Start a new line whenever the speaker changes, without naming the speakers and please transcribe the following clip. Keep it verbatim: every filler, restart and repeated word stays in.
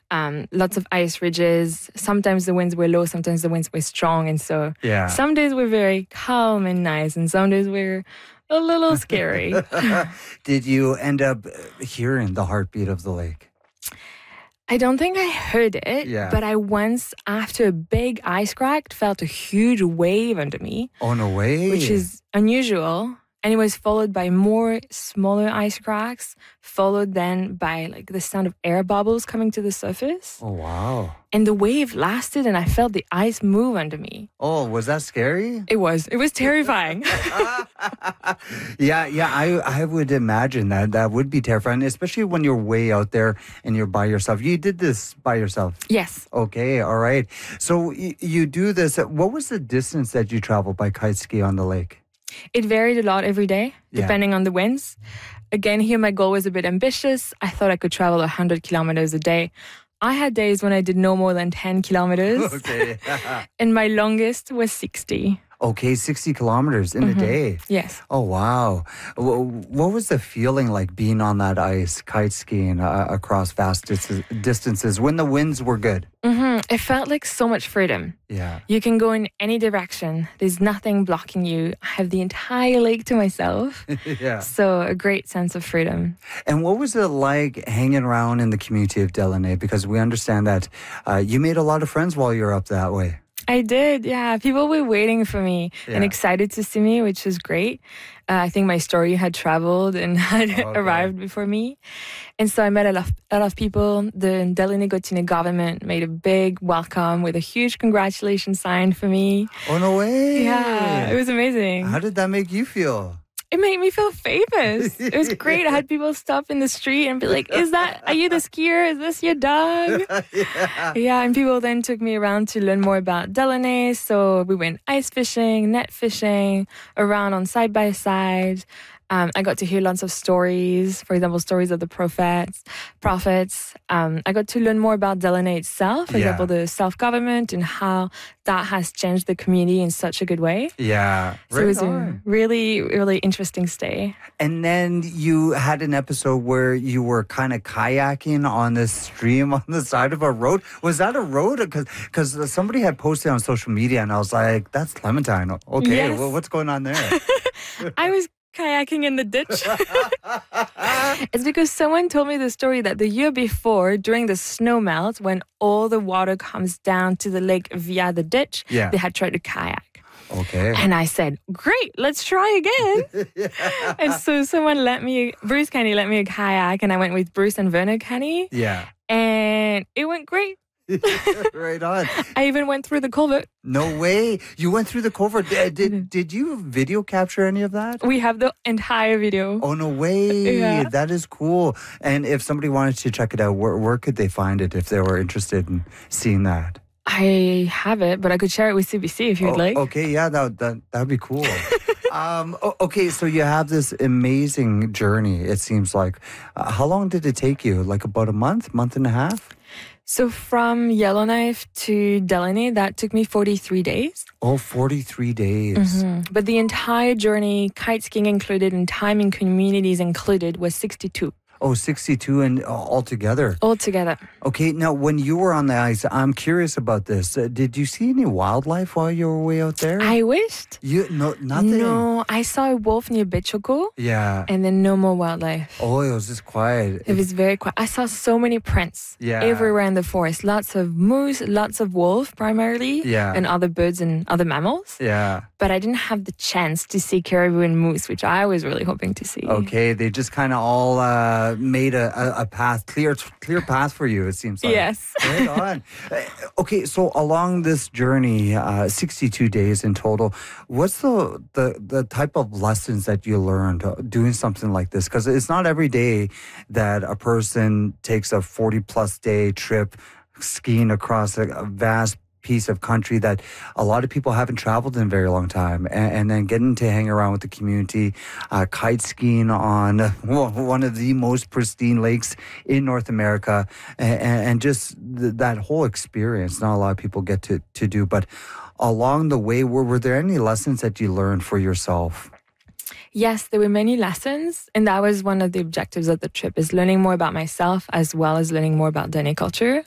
Um, lots of ice ridges. Sometimes the winds were low, sometimes the winds were strong. And so
Yeah.
some days were very calm and nice, and some days were a little scary.
Did you end up hearing the heartbeat of the lake?
I don't think I heard it,
Yeah.
but I once, after a big ice crack, felt a huge wave under me,
Oh, no way.
which is unusual. And it was followed by more smaller ice cracks, followed then by like the sound of air bubbles coming to the surface.
Oh, wow.
And the wave lasted, and I felt the ice move under me.
Oh, was that scary?
It was. It was terrifying.
Yeah, yeah, I I would imagine that that would be terrifying, especially when you're way out there and you're by yourself. You did this by yourself.
Yes.
Okay, all right. So y- you do this. What was the distance that you traveled by kite ski on the lake?
It varied a lot every day,
Yeah.
depending on the winds. Again, here my goal was a bit ambitious. I thought I could travel one hundred kilometers a day. I had days when I did no more than ten kilometers,
Okay.
and my longest was sixty.
Okay, sixty kilometers in a day.
Yes.
Oh, wow. Wh- What was the feeling like being on that ice, kite skiing uh, across vast dis- distances when the winds were good?
hmm It felt like so much freedom.
Yeah.
You can go in any direction. There's nothing blocking you. I have the entire lake to myself.
Yeah.
So a great sense of freedom.
And what was it like hanging around in the community of Delaney? Because we understand that uh, you made a lot of friends while you were up that way.
I did, yeah. People were waiting for me and
Yeah.
excited to see me, which was great. Uh, I think my story had traveled and had
Okay.
arrived before me. And so I met a lot, a lot of people. The Delaney-Gotine government made a big welcome with a huge congratulations sign for me.
Oh, no way.
Yeah, it was amazing.
How did that make you feel?
It made me feel famous. It was great. I had people stop in the street and be like, is that, are you the skier? Is this your dog?
Yeah.
Yeah, and people then took me around to learn more about Delaney. So we went ice fishing, net fishing, around on side by side. Um, I got to hear lots of stories, for example, stories of the prophets. Prophets. Um, I got to learn more about Delaney itself, for
Yeah.
example, the self-government and how that has changed the community in such a good way.
Yeah.
So
Right
it was
on.
a really, really interesting stay.
And then you had an episode where you were kind of kayaking on this stream on the side of a road. Was that a road? Because somebody had posted on social media, and I was like, that's Clementine. Okay,
Yes.
well, what's going on there?
I was kayaking in the ditch. It's because someone told me the story that the year before, during the snow melt, when all the water comes down to the lake via the ditch,
Yeah.
they had tried to kayak.
Okay.
And I said, great, let's try again. And so someone let me, Bruce Kenny let me a kayak, and I went with Bruce and Werner Kenny,
Yeah.
and it went great.
Right on.
I even went through the culvert.
No way. You went through the culvert. Did, did, did you video capture any of that?
We have the entire video.
Oh, no way.
Yeah.
That is cool. And if somebody wanted to check it out, where, where could they find it if they were interested in seeing that?
I have it, but I could share it with C B C if you'd
Oh,
like.
Okay, yeah, that that that'd be cool. um, o- okay, so you have this amazing journey. It seems like. Uh, how long did it take you? Like about a month, month and a half?
So from Yellowknife to Delaney, that took me forty-three days.
Oh, forty-three days.
Mm. But the entire journey, kite skiing included and time in communities included, was sixty-two
Oh, sixty-two and uh, altogether.
altogether.
Okay, now when you were on the ice, I'm curious about this. Uh, did you see any wildlife while you were way out there?
I wished.
you no nothing.
No, I saw a wolf near Bichoko
Yeah.
and then no more wildlife.
Oh, it was just quiet.
It was very quiet. I saw so many prints
Yeah.
everywhere in the forest. Lots of moose, lots of wolf primarily,
Yeah.
and other birds and other mammals.
Yeah.
But I didn't have the chance to see caribou and moose, which I was really hoping to see.
Okay, they just kind of all uh, made a, a, a path, clear clear path for you, it seems like.
Yes.
Right on. Uh, Okay, so along this journey, uh, sixty-two days in total, what's the, the, the type of lessons that you learned uh, doing something like this? Because it's not every day that a person takes a forty-plus day trip skiing across a, a vast piece of country that a lot of people haven't traveled in a very long time, and, and then getting to hang around with the community, uh, kite skiing on one of the most pristine lakes in North America, and, and just th- that whole experience. Not a lot of people get to, to do, but along the way, were, were there any lessons that you learned for yourself?
Yes, there were many lessons, and that was one of the objectives of the trip, is learning more about myself as well as learning more about Dene culture.